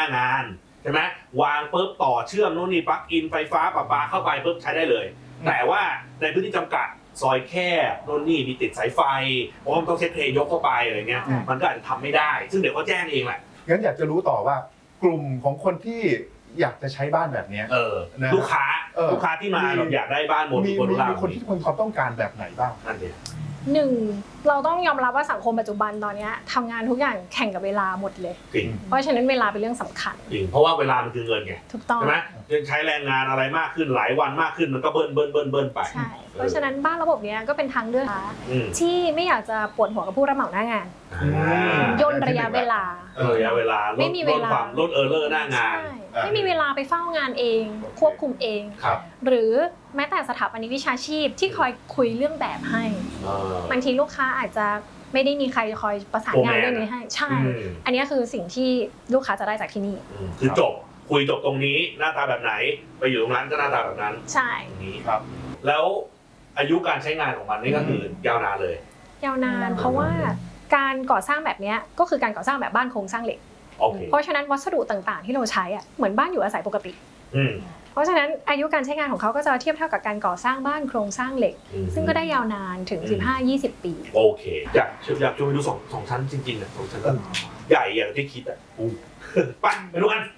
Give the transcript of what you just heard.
างานใช่ไหมวางปุ๊บต่อเชื่อมนู่นนี่ปลั๊กอินไฟฟ้าประปาเข้าไปปุ๊บใช้ได้เลยแต่ว่าในพื้นที่จำกัดซอยแคบโน่นนี่มีติดสายไฟเพราะมันต้องเซ็ตเพลย์ยกเข้าไปอะไรเงี้ยมันก็อาจจะทำไม่ได้ซึ่งเดี๋ยวเขาแจ้งเองแหละงั้นอยากจะรู้ต่อว่ากลุ่มของคนที่อยากจะใช้บ้านแบบนี้ลูกค้าที่มาอยากได้บ้านโมดูลมีคนที่คนเขาต้องการแบบไหนบ้างนั่นเอง 1เราต้องยอมรับว่าสังคมปัจจุบันตอนนี้ทำงานทุกอย่างแข่งกับเวลาหมดเลยเพราะฉะนั้นเวลาเป็นเรื่องสำคัญจริงเพราะว่าเวลามันคือเงินไงถูกต้องใช่ไหมใช้แรงงานอะไรมากขึ้นหลายวันมากขึ้นมันก็เบิ้ลไปใช่เพราะฉะนั้นบ้านระบบนี้ก็เป็นทางเลือกที่ไม่อยากจะปวดหัวกับผู้รับเหมาหน้างานย่นระยะเวลาไม่มีเวลาลดเลอร์หน้างานไม่มีเวลาไปเฝ้างานเองควบคุมเองหรือแม้แต่สถาปนิกวิชาชีพที่คอยคุยเรื่องแบบให้บางทีลูกค้าอาจจะไม่ได้มีใครคอยประสานงานเรื่องนี้ให้ใช่อันนี้คือสิ่งที่ลูกค้าจะได้จากที่นี่คือคุยจบตรงนี้หน้าตาแบบไหนไปอยู่ตรงนั้นก็หน้าตาแบบนั้นใช่นี้ครับแล้วอายุการใช้งานของมันนี่ก็คือยาวนานเลยยาวนานเพราะว่าการก่อสร้างแบบนี้ก็คือการก่อสร้างแบบบ้านโครงสร้างเหล็กเพราะฉะนั้นวัสดุต่างๆที่เราใช้เหมือนบ้านอยู่อาศัยปกติเพราะฉะนั้นอายุการใช้งานของเขาก็จะเทียบเท่ากับการก่อสร้างบ้านโครงสร้างเหล็กซึ่งก็ได้ยาวนานถึง 15-20 ปีโอเคอยากชวนไปดูสองชั้นจริงๆนะ2 ชั้นใหญ่อย่างที่คิดไปดูกัน